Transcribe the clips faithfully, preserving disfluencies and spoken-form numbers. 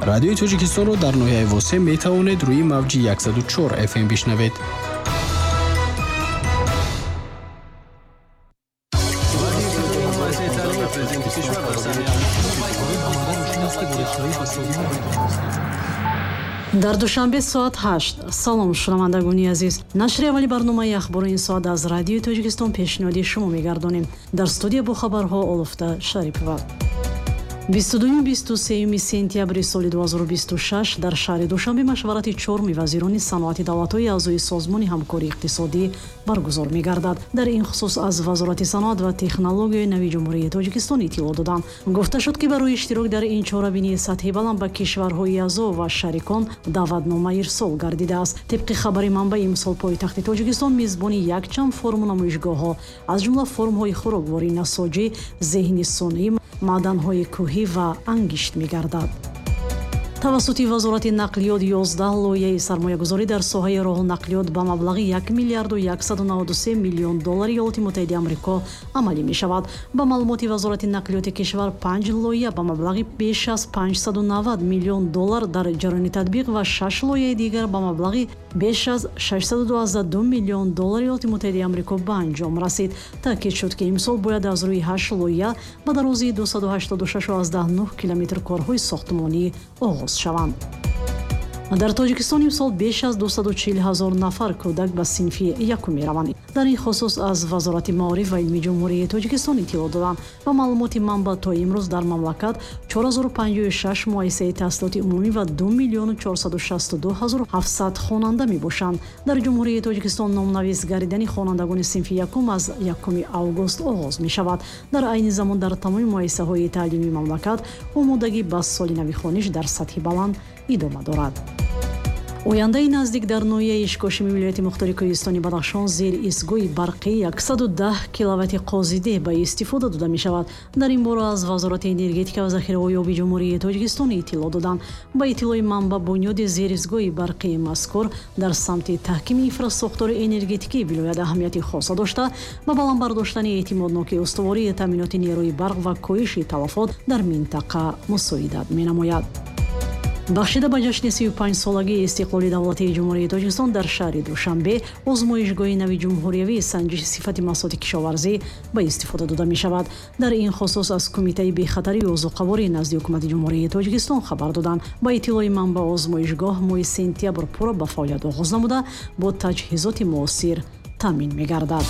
радиои Тоҷикистонро дар ноҳияи восем метавонед рӯи мавҷи яксад و чор эф эм бишнавед. дар душанбе соат ҳашт. салом шунавандагони азиз, нашри аввали барномаи ахбори ин соат аз радиои Тоҷикистон пешниҳоди шумо мегардонем. дар студия бо хабарҳо Олуфта Шарипова. бисту дуюм бисту сеюми сентябри соли ду ҳазору бисту шаш дар шаҳри Душанбе машварати чорми вазирони саноати давлатҳои аъзои созмони ҳамкории иқтисодӣ баргузор мегардад. дар ин хусус аз вазорати саноат ва технологияи нави ҷумҳурии Тоҷикистон иттилоъ доданд. гуфта шуд ки барои иштирок дар ин чорабинии сатҳи баланд ба кишварҳои аъзо ва шарикон даъватнома ирсол гардидааст. тибқи хабари манбаи имсол пойтахти Тоҷикистон мизбони якчанд форуму намоишгоҳҳо аз ҷумла форумҳои хӯрокворӣ, насоҷӣ, зеҳни сунъӣ, маъданҳои кӯҳӣ ва ангишт мегардад. тавассути вазорати нақлиёт ёздаҳ лоиҳаи сармоягузорӣ дар соҳаи роҳу нақлиёт ба маблағи як миллиарду яксаду наводу се миллион доллари Иёлоти Муттаҳидаи Амрико амалӣ мешавад. ба маълумоти вазорати нақлиёти кишвар, панҷ лоиҳа ба маблағи беш аз панҷсаду навад миллион доллар дар ҷараёни татбиқ ва шаш лоиҳаи дигар ба маблағи беш аз шашсаду дуваздаҳ ду миллион доллари Иёлоти Муттаҳидаи Амрико ба анҷом расид. таъкид шуд ки имсол бояд аз рӯи ҳашт лоиҳа ба дарозии дусаду ҳаштоду шаш фаصله нӯҳ километр корҳои сохтмонӣ оғоз шаванд. дар Тоҷикистон имсол беш аз дусаду чил ҳазор нафар кӯдак ба синфи якум мераванд. дар ин хусус аз вазорати маориф ва илми ҷумҳурии Тоҷикистон иттилоъ доданд. ба маълумоти манба то имрӯз дар мамлакат чор ҳазору панҷоҳу шаш муассисаи таҳсилоти умумӣ ва ду миллиону чорсаду шасту ду ҳазору ҳафтсад хонанда мебошанд. дар ҷумҳурии Тоҷикистон номнавис гардидани хонандагони синфи якум аз якуми август оғоз мешавад. дар айни замон дар тамоми муассисаҳои таълимии мамлакат омодагӣ ба соли навихониш дар сатҳи баланд идома дорад. ояндаи наздик дар ноҳияи ишкошими вилояти мухтори Кӯҳистони Бадахшон зер истгоҳи барқии яксаду даҳ киловатти қозидеҳ ба истифода дода мешавад. дар ин бора аз вазорати энергетика ва захираҳои оби ҷумҳурии Тоҷикистон иттилоъ доданд. ба иттилои манба бунёди зеристгоҳи барқии мазкур дар самти таҳкими инфраструктураи энергетикии вилоят аҳамияти хоса дошта ба баланд бардоштани эътимоднокии устувории таъминоти нерӯи барқ ва коҳиши талафот дар минтақа мусоидат менамояд. бахшида ба ҷашни си و панҷ солагии истиқлоли давлатии ҷумҳурии Тоҷикистон дар шаҳри Душанбе озмоишгоҳи нави ҷумҳуриявии санҷиши сифати маҳсулоти кишоварзӣ ба истифода дода мешавад. дар ин хусус аз Кумитаи бехатарии озуқаворӣ назди ҳукумати ҷумҳурии Тоҷикистон хабар доданд. ба иттилои манба озмоишгоҳ моҳи сентябр пурра ба фаъолият оғоз намуда бо таҷҳизоти муосир таъмин мегардад.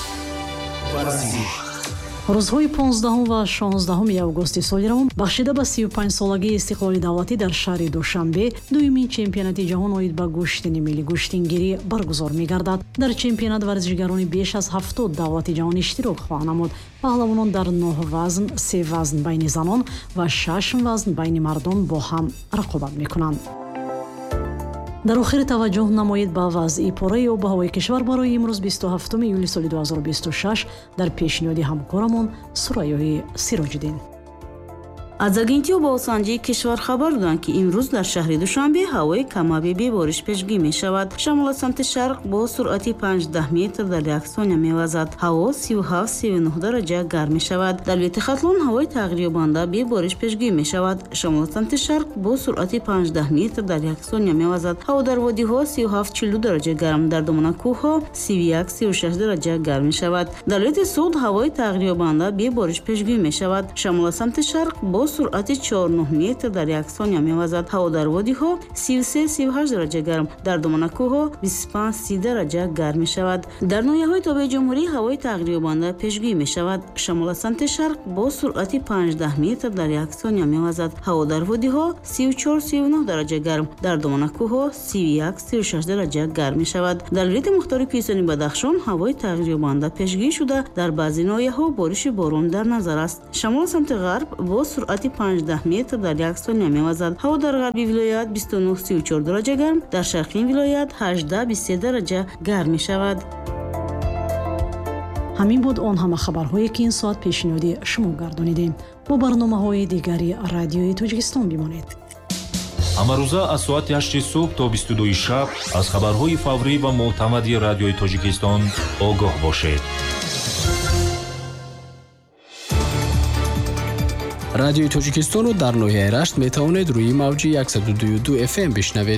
рӯзҳои понздаҳум ва шонздаҳуми августи соли равон бахшида ба си و панҷ солагии истиқлоли давлатӣ дар шаҳри Душанбе дуюмин чемпионати ҷаҳон оид ба гӯштини милли гӯштингирӣ баргузор мегардад. дар чемпионат варзишгарони беш аз ҳафтод давлати ҷаҳон иштирок хоҳанд намуд. паҳлавонон дар нӯҳ вазн, се вазн байни занон ва шаш вазн байни мардон бо ҳам рақобат мекунанд. дар охир таваҷҷӯҳ намоед ба вазъи пораи обу ҳавои кишвар барои имрӯз бисту ҳафтуми июли соли ду ҳазору бисту шаш дар пешниҳоди ҳамкорамон Сурайёи Сироҷиддин. аз агентии обовосанҷии кишвар хабар доданд ки имрӯз дар шаҳри Душанбе ҳавои камаби бебориш пешгӣ мешавад. шамол аз самти шарқ бо суръати панҷдаҳ метр дар як сония мевазад. ҳаво сию ҳафт сию нӯҳ дараҷа гарм мешавад. дар ветихатлон ҳавои тағйирёбанда бебориш пешгӣ мешавад. шамол аз самти шарқ бо суръати панҷдаҳ метр дар як сония мевазад. ҳаво дар водиҳо сию ҳафт чилу ду дараҷа гарм, дар доманакӯҳҳо сию як сию шаш дараҷа гарм мешавад. дар вети суд ҳавои тағйирёбанда бебориш пешгӣ мешавад. шамол аз самти шарқ бо суръати чор нӯҳ метр дар як сония мевазад. ҳаво дар водиҳо сию се сию ҳашт дараҷа гарм, дар доманакӯҳҳо бисту панҷ си дараҷа гарм мешавад. дар ноҳияҳои тобеи ҷумҳурӣ ҳавои тағйирёбанда пешгӣ мешавад. шамол аз самти шарқ бо суръати панҷдаҳ метр дар як сония мевазад. ҳаво дар водиҳо сию чор сию нӯҳ дараҷа гарм, дар доманакӯҳҳо сию як сию шаш дараҷа гарм мешавад. дар вилояти мухтори Кӯҳистони Бадахшон ҳавои тағйирёбанда пешгӣ шуда дар баъзе ноҳияҳо бориши борон дар назар аст. шамол аз самти ғарб бо суръати панҷдаҳ метр дар як сония мевазад. ҳаво дар ғарби вилоят бисту нӯҳ сию чор дараҷа гарм, дар шарқии вилоят ҳаждаҳ бисту се дараҷа гарм мешавад. ҳамин буд он ҳама хабарҳое ки ин соат пешниҳоди шумо гардонидем. бо барномаҳои дигари радиои Тоҷикистон бимонед. ҳамарӯза аз соати ҳашти субҳ то бисту дуи шаб аз хабарҳои фаврӣ ва мӯътамади радиои Тоҷикистон огоҳ бошед. радиои Тоҷикистонро дар ноҳияи Рашт метавонед рӯи мавҷи яксад و دو و دو эф эм бишнавед.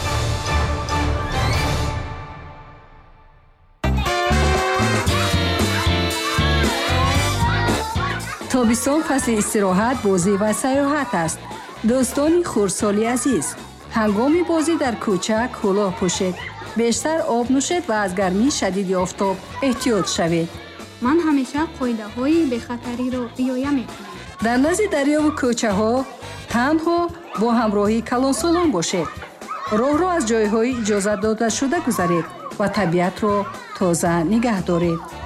тобистон фасли истироҳат, бозӣ ва сайёҳат аст. дӯстони хурдсоли азиз, ҳангоми бозӣ дар кӯча кӯлоҳ пӯшед, бештар об нӯшед ва аз гармии шадиди офтоб эҳтиёт шавед. ман ҳамеша қоидаҳои бехатариро риоя мекунам. дар назди дарёву кӯчаҳо танҳо бо ҳамроҳии калонсолон бошед. роҳро аз ҷойҳои иҷозатдодашуда гузаред ва табиатро тоза нигаҳ доред.